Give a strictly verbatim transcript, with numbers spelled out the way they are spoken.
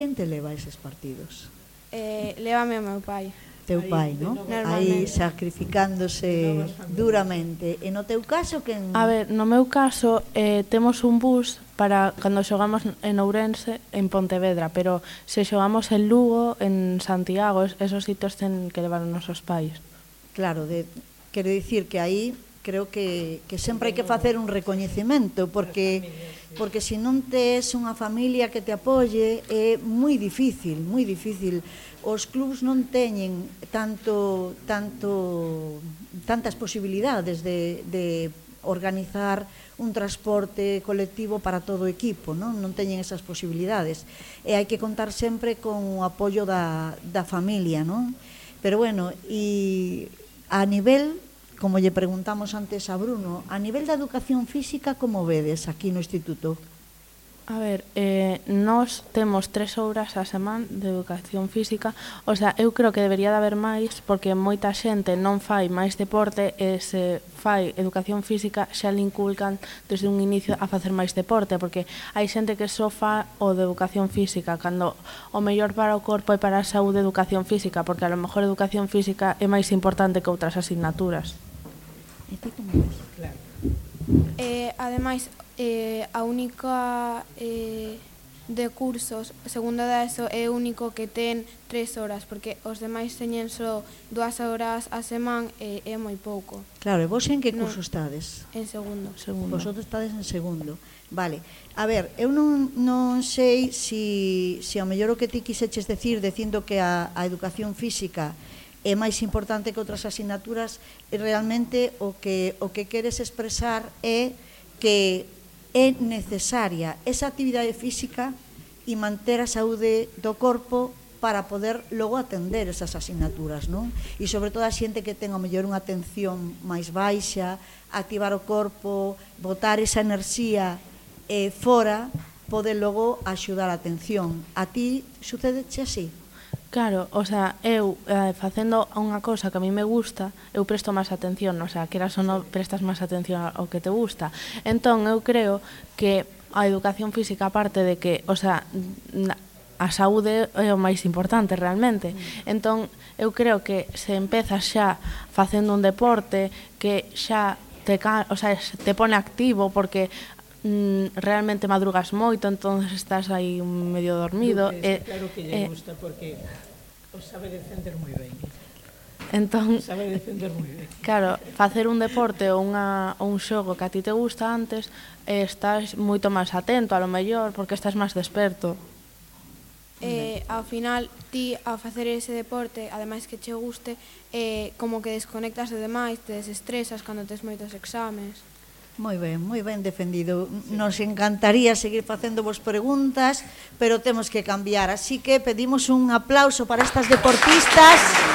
Quen te leva a eses partidos? Eh, lévame o meu pai. Teu pai, non? Aí sacrificándose duramente. E no teu caso, quen... A ver, no meu caso, eh, temos un bus para cando xogamos en Ourense, en Pontevedra, pero se xogamos en Lugo, en Santiago, esos sitios ten que levar os nosos pais. Claro, de, quero dicir que aí creo que, que sempre hai que facer un recoñecemento, porque porque se non tes unha familia que te apoie é moi difícil, moi difícil. Os clubs non teñen tanto tanto tantas posibilidades de, de organizar un transporte colectivo para todo o equipo, non? Non teñen esas posibilidades. E hai que contar sempre con o apoio da, da familia, non? Pero bueno, e a nivel, como lle preguntamos antes a Bruno, a nivel da educación física, como vedes aquí no instituto? A ver, eh, nós temos tres horas a semana de educación física, o sea, eu creo que debería de haber máis, porque moita xente non fai máis deporte e se fai educación física xa le inculcan desde un inicio a facer máis deporte, porque hai xente que só fa o de educación física, cando o mellor para o corpo e para a saúde educación física, porque a lo mellor educación física é máis importante que outras asignaturas. E ti como ves? Claro. Eh, ademais, eh, a única eh, de cursos, segundo da ESO, é o único que ten tres horas, porque os demais teñen só dúas horas a semana e é moi pouco. Claro, e vos en que No, curso estades? En segundo. Segundo. Vosotros estades en segundo. Vale. A ver, eu non, non sei si, si ao mellor o que ti quiseches decir dicindo que a, a educación física é máis importante que outras asignaturas, e realmente o que, o que queres expresar é que é necesaria esa actividade física e manter a saúde do corpo para poder logo atender esas asignaturas, non? E sobre todo a xente que ten ao mellor unha atención máis baixa, activar o corpo, botar esa enerxía eh, fora, pode logo axudar a atención. A ti sucédeche así? Claro, o sea, eu eh, facendo unha cousa que a mí me gusta, eu presto máis atención, o sea, queras ou non prestas máis atención ao que te gusta. Entón, eu creo que a educación física, aparte de que, o sea, a saúde é o máis importante realmente. Entón, eu creo que se empezas xa facendo un deporte que xa te, o sea, te pone activo, porque mm, realmente madrugas moito, entonces estás aí medio dormido. Luque, e, claro que lle eh, gusta, porque o sabe defender moi ben. Entón, sabe defender moi ben. Claro, facer un deporte ou unha, un xogo que a ti te gusta antes, eh, estás moito máis atento, a lo mellor, porque estás máis desperto. Eh, ao final, ti, ao facer ese deporte, ademais que che guste, eh, como que desconectas de demais, te desestresas cando tes moitos exames. Moi ben, moi ben defendido. Nos encantaría seguir facendo vos preguntas, pero temos que cambiar. Así que pedimos un aplauso para estas deportistas.